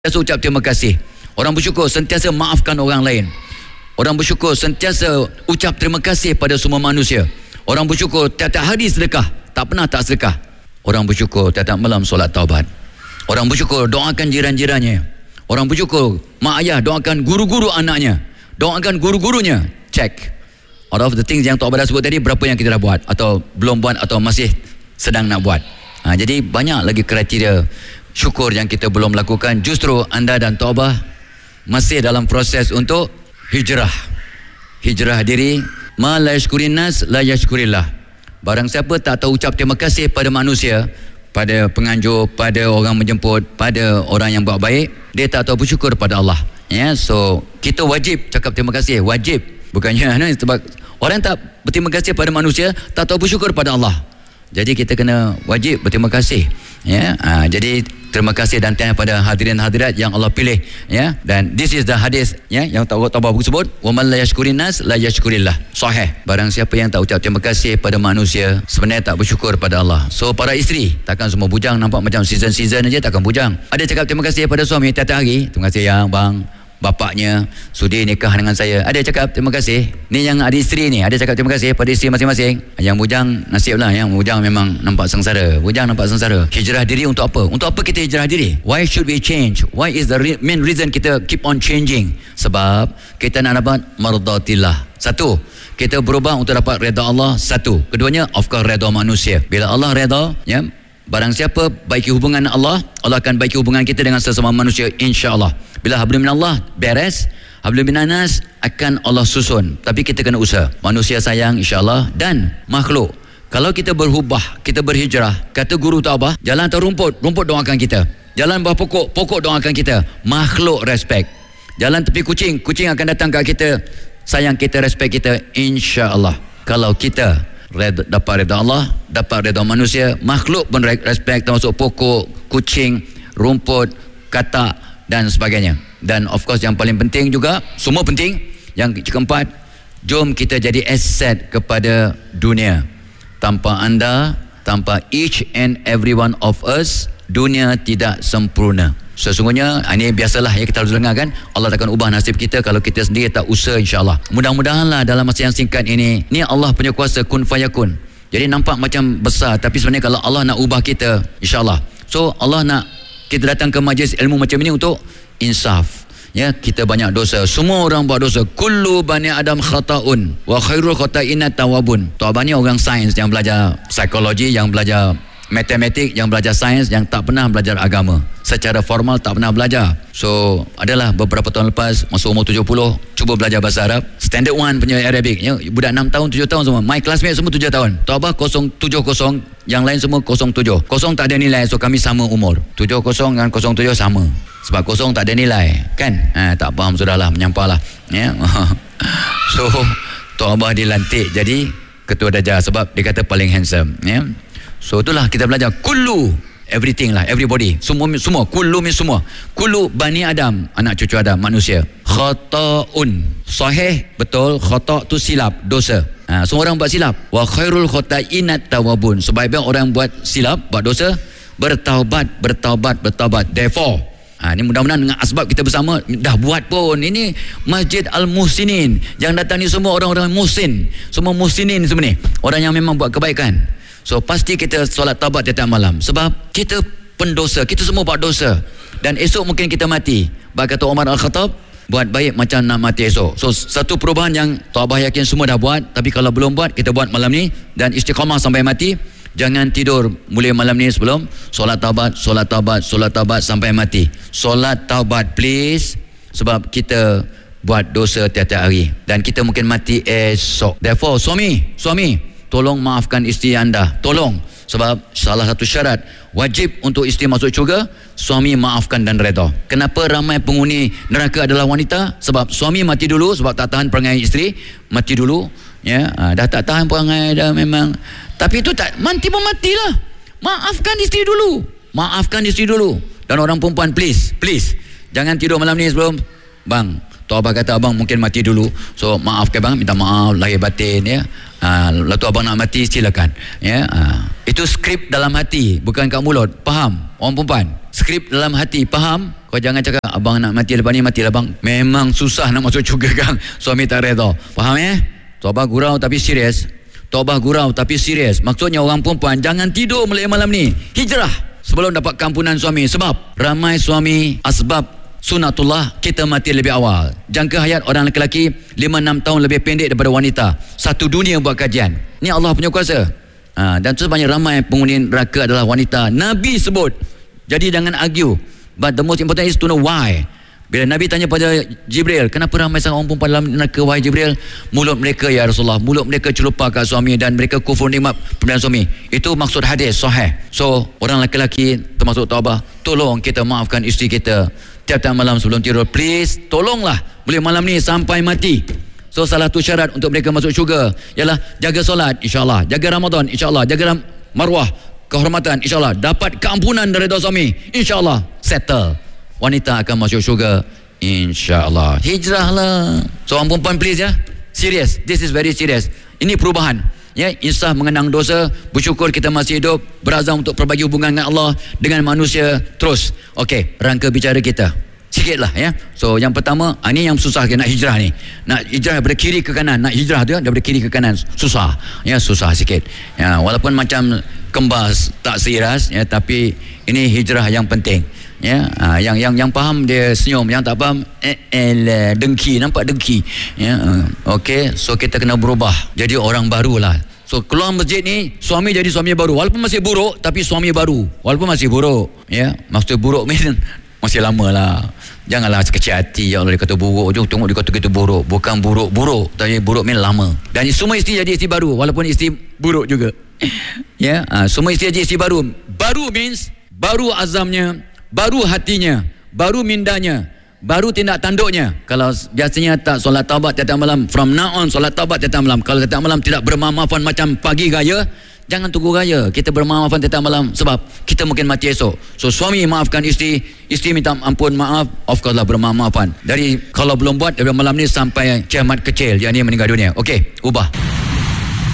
sentiasa ucap terima kasih. Orang bersyukur sentiasa maafkan orang lain. Orang bersyukur sentiasa ucap terima kasih pada semua manusia. Orang bersyukur tiap-tiap hari sedekah, tak pernah tak sedekah. Orang bersyukur tiap-tiap malam solat taubat. Orang bersyukur doakan jiran-jirannya. Orang bersyukur mak ayah doakan guru-guru anaknya, doakan guru-gurunya. Check. Out of the things yang Tok Abah dah sebut tadi, berapa yang kita dah buat atau belum buat atau masih sedang nak buat. Jadi banyak lagi kriteria syukur yang kita belum lakukan. Justru anda dan Tok Abah masih dalam proses untuk hijrah diri. Ma la yashkurin nas la yashkurillah. Barang siapa tak tahu ucap terima kasih pada manusia, pada penganjur, pada orang menjemput, pada orang yang buat baik, dia tak tahu bersyukur pada Allah. So kita wajib cakap terima kasih, wajib. Bukannya sebab orang tak berterima kasih pada manusia, tak tahu bersyukur pada Allah. Jadi kita kena wajib berterima kasih. Jadi terima kasih dan tanya pada hadirin hadirat yang Allah pilih. Dan this is the hadis yang Tok Abah sebut, wa man la yashkurin nas la yashkurillah. Sahih. Barang siapa yang tak ucap terima kasih pada manusia, sebenarnya tak bersyukur pada Allah. So para isteri, takkan semua bujang nampak macam season-season aja, takkan bujang. Ada cakap terima kasih pada suami tiap-tiap hari. Terima kasih yang bang, bapaknya sudi nikah dengan saya. Ada cakap terima kasih. Ni yang ada isteri ni, ada cakap terima kasih pada isteri masing-masing. Yang bujang nasib lah, yang bujang memang nampak sengsara. Bujang nampak sengsara. Hijrah diri untuk apa? Untuk apa kita hijrah diri? Why should we change? Why is the main reason kita keep on changing? Sebab kita nak dapat mardatillah. Satu, kita berubah untuk dapat redha Allah. Satu. Keduanya, of course, redha manusia. Bila Allah redha, barang siapa baiki hubungan Allah, Allah akan baiki hubungan kita dengan sesama manusia, insya-Allah. Bila hablum minallah beres, hablum minanas akan Allah susun. Tapi kita kena usaha. Manusia sayang, insya-Allah. Dan makhluk, kalau kita berubah, kita berhijrah, kata guru Tok Abah, jalan atas rumput, rumput doakan kita. Jalan bawah pokok, pokok doakan kita. Makhluk respect. Jalan tepi kucing, kucing akan datang kat kita, sayang kita, respect kita, insya-Allah. Kalau kita dapat redha Allah, dapat redha manusia, makhluk pun respect, termasuk pokok, kucing, rumput, katak dan sebagainya. Dan of course yang paling penting juga, semua penting, yang keempat, jom kita jadi aset kepada dunia. Tanpa anda, tanpa each and every one of us, dunia tidak sempurna. Sesungguhnya ini biasalah yang kita harus dengar kan, Allah takkan ubah nasib kita kalau kita sendiri tak usaha, insya-Allah. Mudah-mudahanlah dalam masa yang singkat ini, ni Allah punya kuasa kun fayakun. Jadi nampak macam besar, tapi sebenarnya kalau Allah nak ubah kita, insya-Allah. So Allah nak kita datang ke majlis ilmu macam ini untuk insaf. Kita banyak dosa, semua orang buat dosa. Kullu bani adam khata'un wa khairul khata'ina tawabun. Tok Abah ni orang sains yang belajar psikologi, yang belajar matematik, yang belajar sains, yang tak pernah belajar agama. Secara formal tak pernah belajar. So adalah beberapa tahun lepas, masa umur 70, cuba belajar bahasa Arab. Standard 1 punya Arabic. Budak 6 tahun, 7 tahun semua. My classmate semua 7 tahun. Tok Abah 070, yang lain semua 07. 0 tak ada nilai, so kami sama umur. 70 dengan 07 sama. Sebab 0 tak ada nilai, kan? Tak faham, sudahlah, menyampahlah. So Tok Abah dilantik jadi ketua darjah sebab dia kata paling handsome. So itulah kita belajar kullu, everything lah, everybody, semua kullu min semua, kullu bani Adam, anak cucu Adam, manusia, khata'un, sahih, betul, khata' tu silap, dosa. Semua orang buat silap. Wa khairul khata'inat tawabun, sebaik-baik orang buat silap, buat dosa, bertaubat. Therefore, ini mudah-mudahan dengan asbab kita bersama dah buat pun. Ini Masjid Al-Muhsinin, yang datang ni semua orang-orang muhsin, semua muhsinin semua ni, orang yang memang buat kebaikan. So pasti kita solat taubat tiap malam, sebab kita pendosa, kita semua buat dosa, dan esok mungkin kita mati. Kata Umar Al-Khattab, buat baik macam nak mati esok. So satu perubahan yang Tok Abah yakin semua dah buat, tapi kalau belum buat, kita buat malam ni dan istiqamah sampai mati. Jangan tidur mulai malam ni sebelum solat taubat sampai mati. Solat taubat please, sebab kita buat dosa tiap-tiap hari dan kita mungkin mati esok. Therefore suami, tolong maafkan isteri anda, tolong. Sebab salah satu syarat wajib untuk isteri masuk syurga, suami maafkan dan redha. Kenapa ramai penghuni neraka adalah wanita? Sebab suami mati dulu, sebab tak tahan perangai isteri, mati dulu. Dah tak tahan perangai dah memang. Tapi itu tak, mati pun matilah. Maafkan isteri dulu. Dan orang perempuan please, jangan tidur malam ni sebelum bang, Tok Abah kata abang mungkin mati dulu, so maaf ke bang, minta maaf lahir batin ya. Lalu Tok Abah nak mati silakan ya. Itu skrip dalam hati, bukan kat mulut. Faham orang perempuan? Skrip dalam hati, faham? Kau jangan cakap abang nak mati lepas ni, matilah bang. Memang susah nak masuk syurga kan, suami tak redha. Faham ya? Tok Abah gurau tapi serius. Tok Abah gurau tapi serius. Maksudnya orang perempuan jangan tidur malam ni. Hijrah sebelum dapat kampunan suami. Sebab ramai suami asbab sunatullah kita mati lebih awal. Jangka hayat orang lelaki 5-6 tahun lebih pendek daripada wanita. Satu dunia buat kajian. Ni Allah punya kuasa. Dan tu banyak ramai penghuni neraka adalah wanita. Nabi sebut. Jadi jangan argue. But the most important is to know why. Bila Nabi tanya pada Jibril, kenapa ramai sangat orang perempuan dalam neraka wahai Jibril? Mulut mereka ya Rasulullah, mulut mereka celupar kat suami dan mereka kufur nikmat pemberian suami. Itu maksud hadis sahih. So orang lelaki termasuk Tok Abah, tolong kita maafkan isteri kita tiap-tiap malam sebelum tidur. Please, tolonglah. Boleh malam ni sampai mati. So salah satu syarat untuk mereka masuk syurga ialah jaga solat insyaAllah, jaga Ramadan insyaAllah, jaga marwah kehormatan insyaAllah, dapat keampunan dari dosa suami insyaAllah, settle. Wanita akan masuk syurga insyaAllah. Hijrahlah. Seorang perempuan please ya, serious, this is very serious. Ini perubahan ya, insaf mengenang dosa, bersyukur kita masih hidup, berazam untuk perbaiki hubungan dengan Allah, dengan manusia terus. Okey, rangka bicara kita sikit lah ya. So yang pertama, ini yang susah nak hijrah ni. Nak hijrah daripada kiri ke kanan, nak hijrah tu daripada kiri ke kanan susah ya, susah sikit ya, walaupun macam kembas tak seiras ya, tapi ini hijrah yang penting ya. Yang faham dia senyum, yang tak faham dengki, nampak dengki ya. Okey, so kita kena berubah jadi orang barulah. So keluar masjid ni, suami jadi suami baru, walaupun masih buruk tapi suami baru, walaupun masih buruk ya. Maksud buruk masih lama lah. Janganlah sekecil hati ya Allah, dia kata buruk je, tengok dia kata kita buruk. Bukan buruk, tapi buruk lama. Dan semua isteri jadi isteri baru, walaupun isteri buruk juga ya. Semua isteri jadi isteri baru. Baru means baru azamnya, baru hatinya, baru mindanya, baru tindak tanduknya. Kalau biasanya tak solat taubat tiap malam, from now on solat taubat tiap malam. Kalau tiap malam tidak bermaaf-maafan macam pagi raya, jangan tunggu raya, kita bermaaf-maafan tiap malam, sebab kita mungkin mati esok. So suami maafkan isteri, isteri minta ampun maaf, of course lah bermaaf-maafan. Dari kalau belum buat dari malam ni sampai kiamat kecil, yang ni meninggal dunia. Okey, ubah.